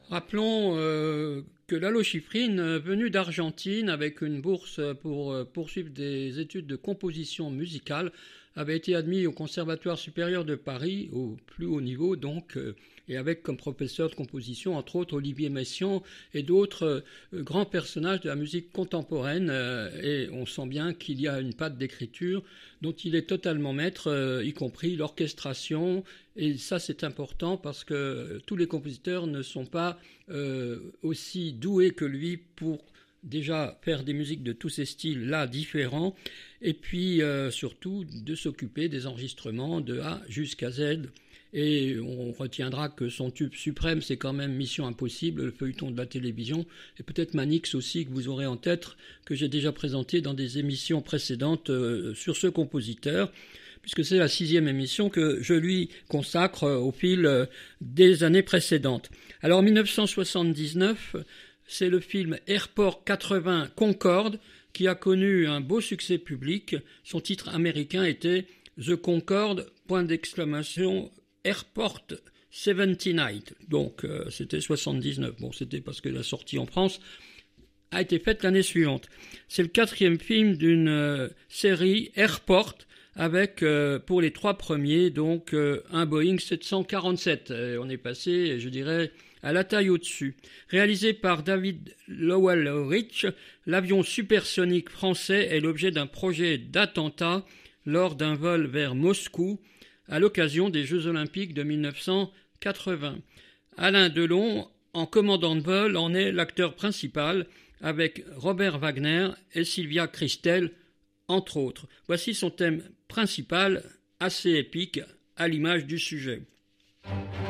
Rappelons que Lalo Schifrin, venu d'Argentine avec une bourse pour poursuivre des études de composition musicale, avait été admis au Conservatoire supérieur de Paris, au plus haut niveau donc, et avec comme professeur de composition, entre autres, Olivier Messiaen et d'autres grands personnages de la musique contemporaine. Et on sent bien qu'il y a une patte d'écriture dont il est totalement maître, y compris l'orchestration. Et ça, c'est important parce que tous les compositeurs ne sont pas aussi doués que lui pour déjà faire des musiques de tous ces styles-là différents, et puis surtout de s'occuper des enregistrements de A jusqu'à Z. Et on retiendra que son tube suprême, c'est quand même Mission Impossible, le feuilleton de la télévision, et peut-être Manix aussi, que vous aurez en tête, que j'ai déjà présenté dans des émissions précédentes sur ce compositeur, puisque c'est la 6e émission que je lui consacre au fil des années précédentes. Alors en 1979, c'est le film Airport 80 Concorde qui a connu un beau succès public. Son titre américain était The Concorde, Airport 79. Donc c'était 79. Bon, c'était parce que la sortie en France a été faite l'année suivante. C'est le 4e film d'une série Airport avec, pour les 3 premiers, donc un Boeing 747. On est passé, je dirais, à la taille au-dessus. Réalisé par David Lowell Rich, l'avion supersonique français est l'objet d'un projet d'attentat lors d'un vol vers Moscou à l'occasion des Jeux Olympiques de 1980. Alain Delon, en commandant de vol, en est l'acteur principal avec Robert Wagner et Sylvia Kristel, entre autres. Voici son thème principal, assez épique, à l'image du sujet.